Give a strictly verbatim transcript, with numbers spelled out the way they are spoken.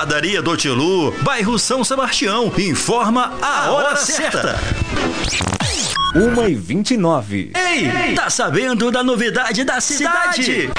Padaria do Tilu, bairro São Sebastião. Informa a hora certa. uma e vinte e nove. Ei, tá sabendo da novidade da cidade?